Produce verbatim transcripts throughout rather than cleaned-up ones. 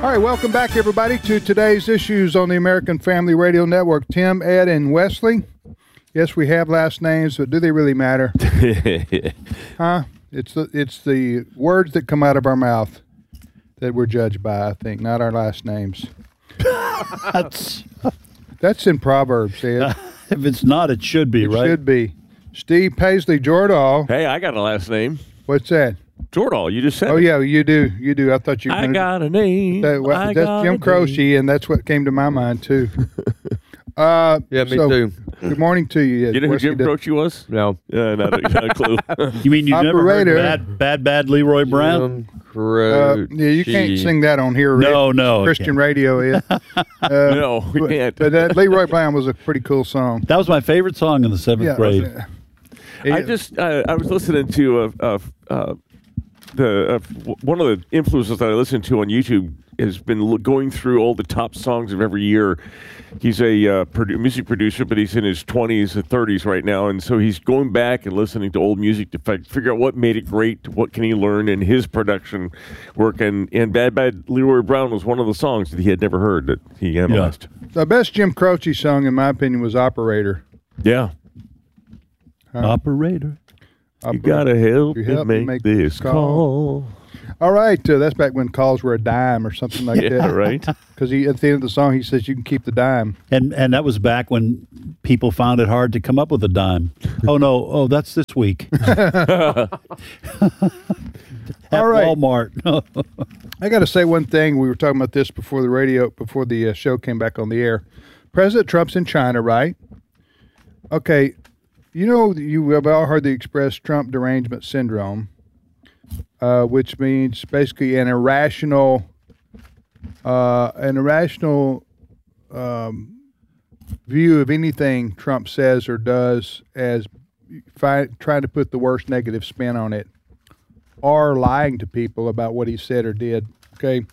All right, welcome back, everybody, to today's issues on the American Family Radio Network. Tim, Ed, and Wesley. Yes, we have last names, but do they really matter? Huh? It's the it's the words that come out of our mouth that we're judged by, I think, not our last names. That's That's in Proverbs, Ed. if it's not, it should be, It right? should be. Steve Paisley Jordahl. Hey, I got a last name. What's that? Jordahl, you just said Oh, it. yeah, you do. You do. I thought you were I gonna- got a name. That, well, I that's got Jim a Croce, name. and that's what came to my mind, too. Uh, Yeah, me so, too. Good morning to you. You know who Wesley Jim did- Croce was? No. Yeah, not a, not a clue. You mean you've never heard Operator. bad, bad, bad Leroy Brown? Jim Uh, Croce. yeah, you can't sing that on here. No, Rick. no, I Christian can't. radio is. Uh, no, we but, can't. But that Leroy Brown was a pretty cool song. That was my favorite song in the seventh Yeah, grade. uh, I yeah. just uh, I was listening to uh, uh, uh, the uh, w- one of the influences that I listen to on YouTube has been lo- going through all the top songs of every year. He's a uh, produ- music producer, but he's in his twenties and thirties right now, and so he's going back and listening to old music to fi- figure out what made it great, what can he learn in his production work. And, and Bad Bad Leroy Brown was one of the songs that he had never heard that he analyzed. The best Jim Croce song, in my opinion, was Operator. Yeah, Operator. you gotta help, You me help me make, make this this call. call. All right, uh, that's back when calls were a dime or something like Yeah, that. right. Because he at the end of the song, he says you can keep the dime. And and that was back when people found it hard to come up with a dime. Oh, no. Oh, that's this week. At All right. Walmart. I got to say one thing. We were talking about this before the radio, before the uh, show came back on the air. President Trump's in China, right? Okay. You know, you have all heard the express Trump derangement syndrome, uh, which means basically an irrational, uh, an irrational um, view of anything Trump says or does as fi- trying to put the worst negative spin on it, or lying to people about what he said or did. Okay,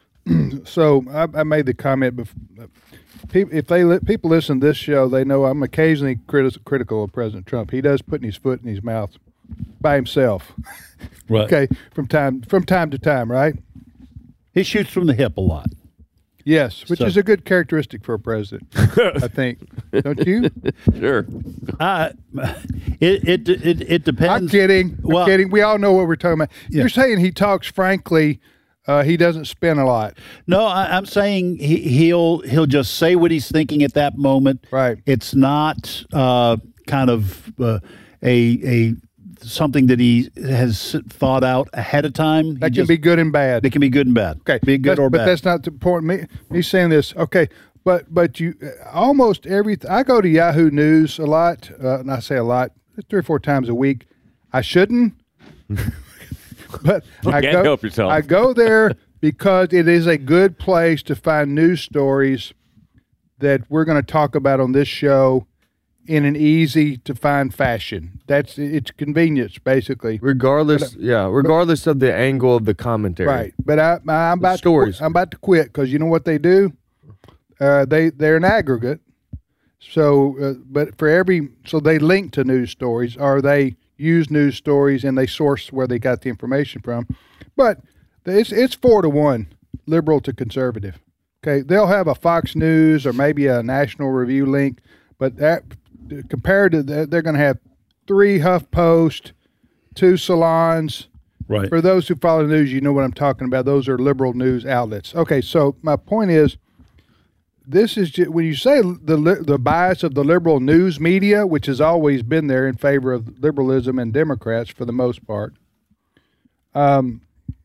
so I, I made the comment. Before, if they li- people listen to this show, they know I'm occasionally criti- critical of President Trump. He does putting his foot in his mouth by himself. Right. Okay, from time from time to time, right? He shoots from the hip a lot. Yes, which So- is a good characteristic for a president, I think. Don't you? Sure. Uh, it, it, it, it I'm depends. kidding. I'm Well- kidding. We all know what we're talking about. Yeah. You're saying he talks frankly. Uh, he doesn't spin a lot. No, I, I'm saying he, he'll he'll just say what he's thinking at that moment. Right. It's not uh, kind of uh, a a something that he has thought out ahead of time. He That can just- be good and bad. It can be good and bad. Okay, be good that's- or but bad. that's not the point. Me, me saying this. Okay, but but you uh, almost every. I go to Yahoo News a lot, uh, and I say a lot, three or four times a week. I shouldn't, but I can't go. help yourself. I go there because it is a good place to find news stories that we're going to talk about on this show in an easy to find fashion. That's it's convenience basically. Regardless, yeah, regardless of the angle of the commentary. Right, but I, I'm about stories. To, I'm about to quit because you know what they do? Uh, they they're an aggregate. So, uh, but for every so they link to news stories, or they use news stories and they source where they got the information from. But it's it's four to one, liberal to conservative. Okay, they'll have a Fox News or maybe a National Review link, but that compared to that, they're going to have three HuffPost, two Salons. right. For those who follow the news, you know what I'm talking about. Those are liberal news outlets. Okay, so my point is, this is just, when you say the li- the bias of the liberal news media, which has always been there in favor of liberalism and Democrats for the most part. Um.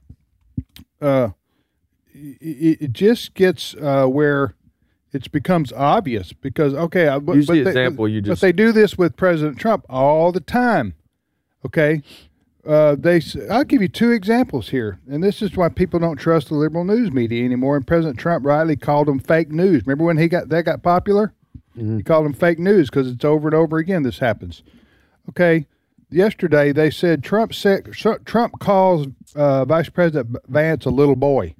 Uh, it, it just gets uh, where it becomes obvious because okay, I- but, Use but the they, example you but just- they do this with President Trump all the time. Okay. Uh, they, s- I'll give you two examples here, and this is why people don't trust the liberal news media anymore. And President Trump rightly called them fake news. Remember when he got that got popular? He called them fake news because it's over and over again. This happens. Okay, yesterday they said Trump said Trump calls uh, Vice President Vance a little boy.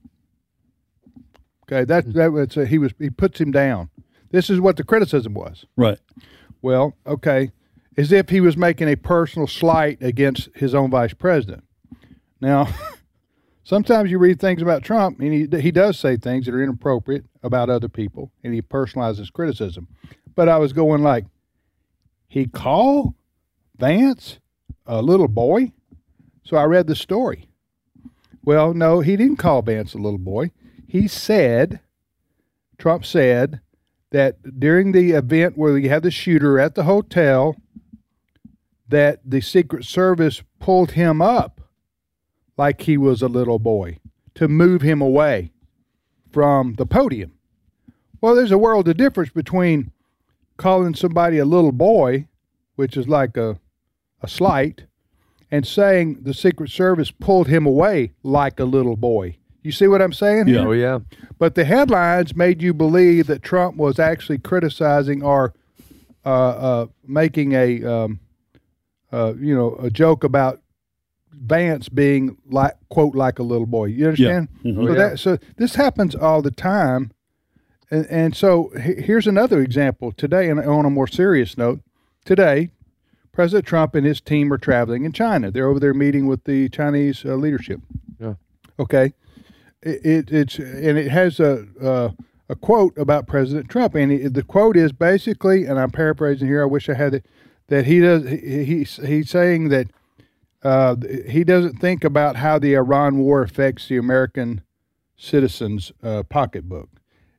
Okay, that that was uh, he was he puts him down. This is what the criticism was. Right. Well, okay, as if he was making a personal slight against his own vice president. Now, Sometimes you read things about Trump, and he he does say things that are inappropriate about other people, and he personalizes criticism. But I was going like, he called Vance a little boy? So I read the story. Well, no, he didn't call Vance a little boy. He said, Trump said, that during the event where you had the shooter at the hotel, that the Secret Service pulled him up like he was a little boy to move him away from the podium. Well, there's a world of difference between calling somebody a little boy, which is like a, a slight, and saying the Secret Service pulled him away like a little boy. You see what I'm saying here? Oh, yeah. But the headlines made you believe that Trump was actually criticizing or uh, uh, making a, um, uh, you know, a joke about Vance being like, quote, like a little boy. You understand? Yeah. Mm-hmm. So, Oh, yeah. that, so this happens all the time. And, and so he- here's another example today, and on a more serious note. Today, President Trump and his team are traveling in China. They're over there meeting with the Chinese uh, leadership. Yeah. Okay. It, it it's and it has a uh, a quote about President Trump, and it, the quote is basically, and I'm paraphrasing here. I wish I had it. That he does. He, he's he's saying that uh, he doesn't think about how the Iran war affects the American citizens' uh, pocketbook.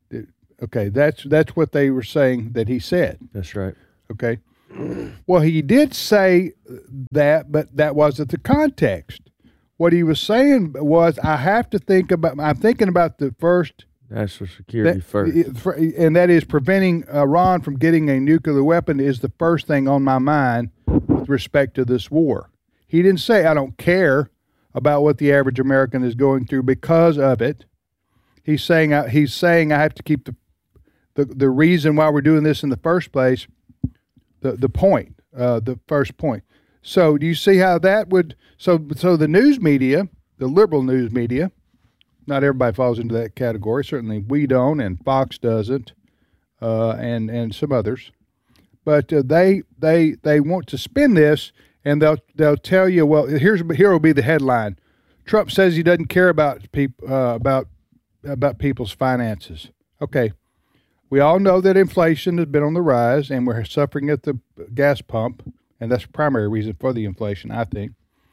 Okay, that's that's what they were saying that he said. That's right. Okay. Well, he did say that, but that wasn't the context. What he was saying was, I have to think about, I'm thinking about the first. National security that, first. And that is preventing Iran from getting a nuclear weapon is the first thing on my mind with respect to this war. He didn't say, I don't care about what the average American is going through because of it. He's saying, he's saying I have to keep the, the, the reason why we're doing this in the first place, the, the point, uh, the first point. So do you see how that would, so so the news media, the liberal news media, not everybody falls into that category. Certainly we don't, and Fox doesn't, uh, and and some others. But uh, they they they want to spin this, and they'll they'll tell you, well, here's here will be the headline: Trump says he doesn't care about people uh, about about people's finances. Okay, we all know that inflation has been on the rise, and we're suffering at the gas pump. And that's the primary reason for the inflation, I think,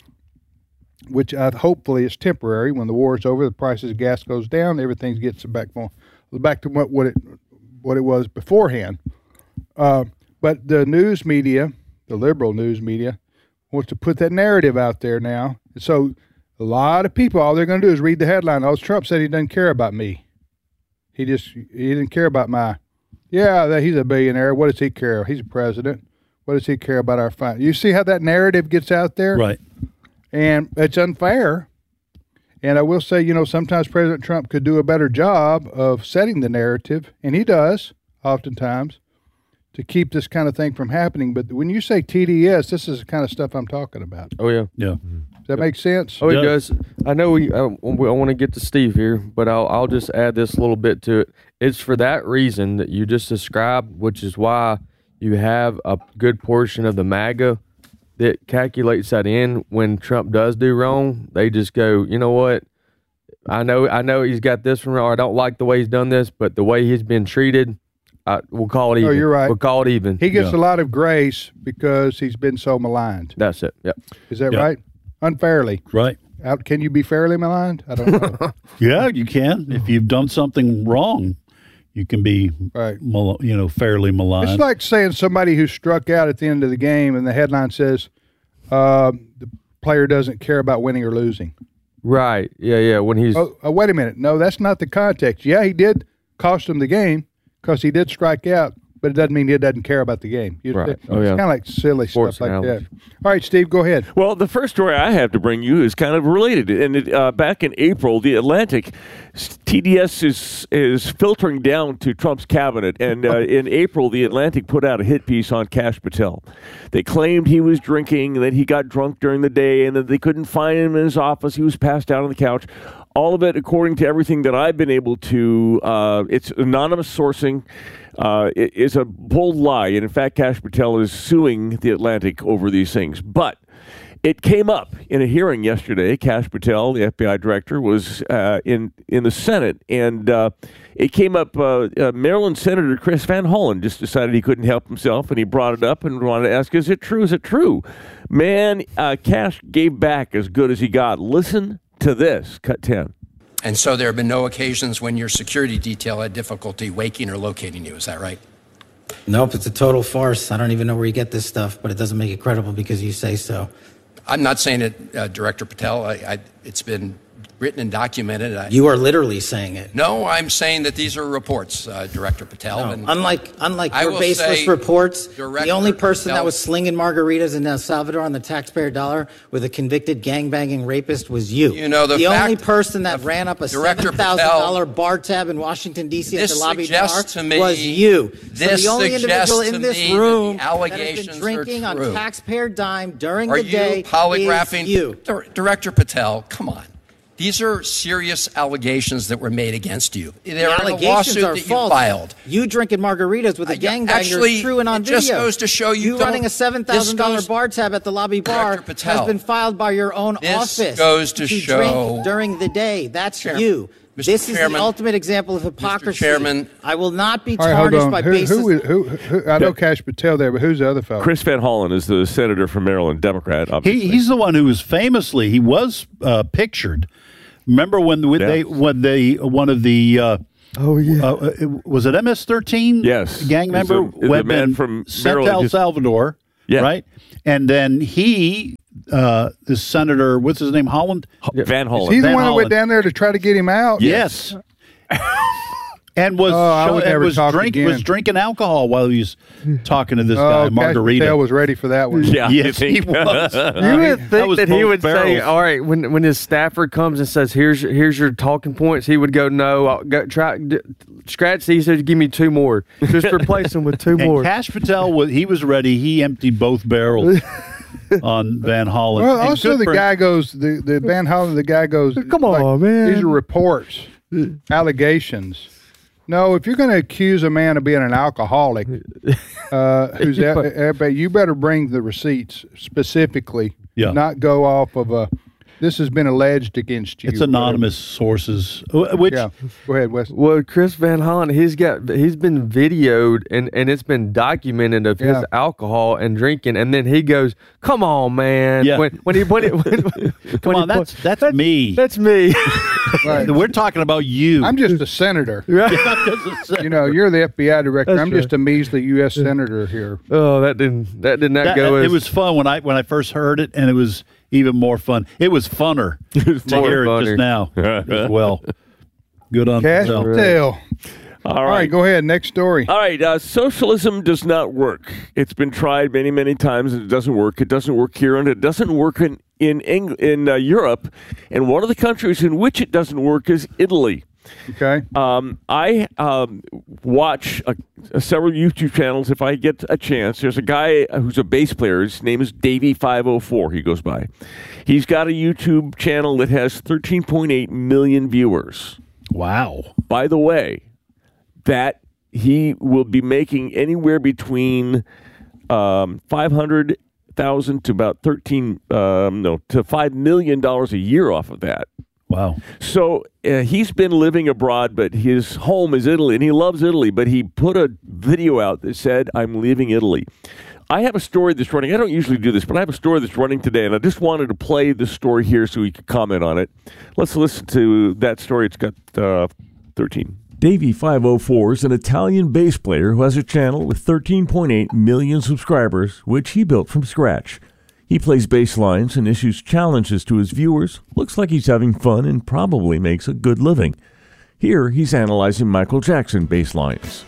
which uh, hopefully is temporary. When the war is over, the price of gas goes down, everything gets back on, back to what, what it what it was beforehand. Uh, but the news media, the liberal news media, wants to put that narrative out there now. So a lot of people, all they're going to do is read the headline. Oh, Trump said he doesn't care about me. He just he didn't care about my. Yeah, he's a billionaire. What does he care? He's a president. What does he care about our finances? You see how that narrative gets out there? Right. And it's unfair. And I will say, you know, sometimes President Trump could do a better job of setting the narrative, and he does oftentimes, to keep this kind of thing from happening. But when you say T D S, this is the kind of stuff I'm talking about. Oh, yeah. Yeah. Does that make sense? Oh, it Yeah. does. I know we. I, I want to get to Steve here, but I'll I'll just add this little bit to it. It's for that reason that you just described, which is why you have a good portion of the MAGA that calculates that in when Trump does do wrong. They just go, you know what? I know, I know he's got this from wrong. I don't like the way he's done this, but the way he's been treated, I, we'll call it even. Oh, you're right. We'll call it even. He gets Yeah. a lot of grace because he's been so maligned. That's it. Yep. Is that Yeah. right? Unfairly. Right. Out, can you be fairly maligned? I don't know. Yeah, you can. If you've done something wrong, you can be, Right. mal- you know, fairly maligned. It's like saying somebody who struck out at the end of the game and the headline says uh, the player doesn't care about winning or losing. Right. Yeah. Yeah. When he's Oh, oh, wait a minute. No, that's not the context. Yeah, he did cost him the game because he did strike out, but it doesn't mean he doesn't care about the game. You- Right. It's Oh, yeah. kind of like silly Sports stuff like analogy. that. All right, Steve, go ahead. Well, the first story I have to bring you is kind of related, and it, uh, back in April, the Atlantic, T D S is is filtering down to Trump's cabinet, and uh, in April, the Atlantic put out a hit piece on Kash Patel. They claimed he was drinking, and that he got drunk during the day, and that they couldn't find him in his office. He was passed out on the couch. All of it, according to everything that I've been able to, uh, it's anonymous sourcing. Uh, it is a bold lie, and in fact, Kash Patel is suing the Atlantic over these things. But it came up in a hearing yesterday. Kash Patel, the F B I director, was uh, in in the Senate, and uh, it came up. Uh, uh, Maryland Senator Chris Van Hollen just decided he couldn't help himself, and he brought it up and wanted to ask, "Is it true? Is it true?" Man, uh, Kash gave back as good as he got. Listen to this. Cut ten. And so there have been no occasions when your security detail had difficulty waking or locating you. Is that right? Nope, it's a total farce. I don't even know where you get this stuff, but it doesn't make it credible because you say so. I'm not saying it, uh, Director Patel. I, I, it's been written and documented. I, You are literally saying it. no, I'm saying that these are reports, uh, Director Patel. No, and unlike unlike I your will baseless say, reports, Director the only person Patel- that was slinging margaritas in El Salvador on the taxpayer dollar with a convicted gangbanging rapist was you. You know, the only fact- person that the- ran up a Director seven thousand Patel- dollar bar tab in Washington D C at This the lobby bar suggests to me- was you. this so the only suggests individual to in this me that room the that has allegations been are drinking on true. taxpayer dime during Are the day you polygraphing? is you. Dir- Director Patel, come on. These are serious allegations that were made against you. They're The in a allegations lawsuit are that false. you filed. You drinking margaritas with a Uh, yeah, gangbanger actually, is true and on it video. just goes to show you you don't- running a seven thousand dollar this goes- bar tab at the lobby bar Director Patel, has been filed by your own this office. goes to show- drink during the day. That's Chair- you. Mister This is Chairman- the ultimate example of hypocrisy. Chairman- I will not be All right, hold tarnished on. by Who, baseless. who, who, who, I know Kash Patel there, but who's the other fellow? Chris Van Hollen is the senator from Maryland, Democrat. Obviously. He, he's the one who was famously he was uh, pictured. Remember when the, Yeah. they when they one of the uh, oh yeah uh, was it M S thirteen Yes. gang Is member a- is a went man and from sent Maryland to El just- Salvador, Yeah. right? And then he, uh, the senator, what's his name, Holland? Van Hollen. Is he the Van one that went Hollen. down there to try to get him out? Yes. And was Oh, I would and never was talk drink again. was drinking alcohol while he was talking to this Oh, guy, Kash Margarita. Patel was ready for that one. Yeah, you Yes, he think? was. You would That think was that he both would say, barrels. "All right," when when his staffer comes and says, "Here's your, here's your talking points," he would go, "No, I'll go try d- scratch these. Said, give me two more. Just replace them with two And more." Kash Patel was he was ready. He emptied both barrels on Van Hollen. Well, And also good the for- guy goes, the, the Van Hollen, the guy goes, Come on, man. These are reports, allegations. No, if you're going to accuse a man of being an alcoholic, uh, who's Yeah. that, uh, you better bring the receipts specifically, Yeah. not go off of a, this has been alleged against you. It's anonymous sources, uh, which Yeah, go ahead, Wes. Well, Chris Van Hollen, he's got he's been videoed and, and it's been documented of his Yeah. alcohol and drinking, and then he goes, "Come on, man!" Yeah. When when he when it when, come when on, he that's put- that's me. that's me. Right. We're talking about you. I'm just a senator. You know, you're the F B I director. That's I'm just a measly U S senator here. Oh, that didn't that did not That- go. it as, was fun when I when I first heard it, and it was even more fun. It was funner was to more hear it funner. just now as well. Good on Cash Patel. Patel. All All right. right, go ahead. Next story. All right, uh, socialism does not work. It's been tried many, many times, and it doesn't work. It doesn't work here, and it doesn't work in in Eng- in uh, Europe. And one of the countries in which it doesn't work is Italy. Okay. Um, I um, watch uh, several YouTube channels if I get a chance. There's a guy who's a bass player. His name is Davey five oh four. He goes by. He's got a YouTube channel that has thirteen point eight million viewers. Wow. By the way, that he will be making anywhere between um, five hundred thousand to about thirteen, um, no, to five million dollars a year off of that. Wow. So uh, he's been living abroad, but his home is Italy, and he loves Italy. But he put a video out that said, "I'm leaving Italy." I have a story that's running. I don't usually do this, but I have a story that's running today, and I just wanted to play the story here so we could comment on it. Let's listen to that story. It's got uh, thirteen. Davey five oh four is an Italian bass player who has a channel with thirteen point eight million subscribers, which he built from scratch. He plays bass lines and issues challenges to his viewers. Looks like he's having fun and probably makes a good living. Here, he's analyzing Michael Jackson bass lines.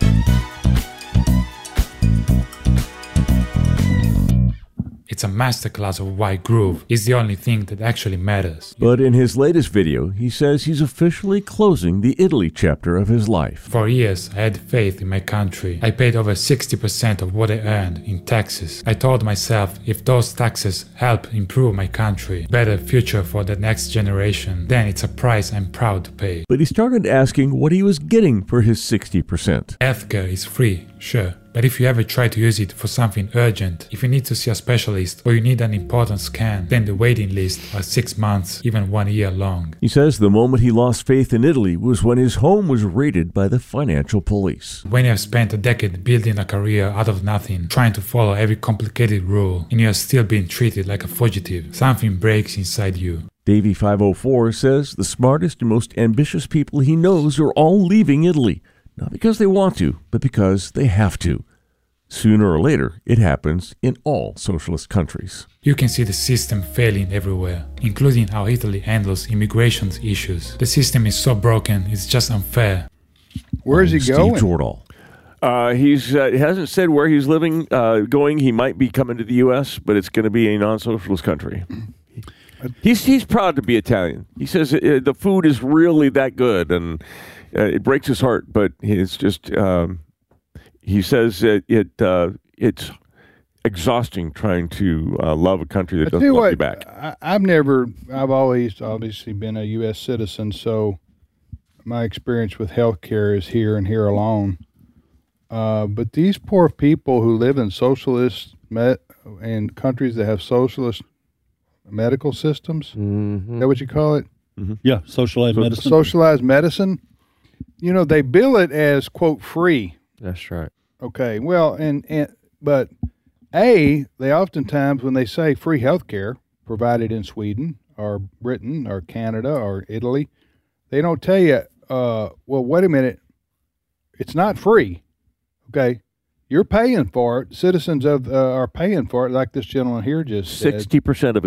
It's a masterclass of why groove is the only thing that actually matters. But in his latest video, he says he's officially closing the Italy chapter of his life. For years, I had faith in my country. I paid over sixty percent of what I earned in taxes. I told myself, if those taxes help improve my country, better future for the next generation, then it's a price I'm proud to pay. But he started asking what he was getting for his sixty percent. Healthcare is free, sure. But if you ever try to use it for something urgent, if you need to see a specialist or you need an important scan, then the waiting lists are six months, even one year long. He says the moment he lost faith in Italy was when his home was raided by the financial police. When you have spent a decade building a career out of nothing, trying to follow every complicated rule, and you are still being treated like a fugitive, something breaks inside you. Davey five oh four says the smartest and most ambitious people he knows are all leaving Italy, not because they want to, but because they have to. Sooner or later, it happens in all socialist countries. You can see the system failing everywhere, including how Italy handles immigration issues. The system is so broken, it's just unfair. Where is he Steve going? Jordahl. Uh, he's uh, he hasn't said where he's living, uh, going. He might be coming to the U S, but it's going to be a non-socialist country. He's he's proud to be Italian. He says uh, the food is really that good, and uh, it breaks his heart. But it's just um, he says it, it uh, it's exhausting trying to uh, love a country that I tell doesn't you love what, you back. I, I've never, I've always obviously been a U S citizen, so my experience with healthcare is here and here alone. Uh, but these poor people who live in socialist met and countries that have socialist medical systems, Mm-hmm. is that what you call it? Yeah, socialized medicine. Socialized medicine. You know, they bill it as, quote, free. That's right. Okay, well, and, and but A, they oftentimes, when they say free health care provided in Sweden or Britain or Canada or Italy, they don't tell you, uh, well, wait a minute, it's not free. Okay, you're paying for it. Citizens of uh, are paying for it, like this gentleman here just said. Sixty percent of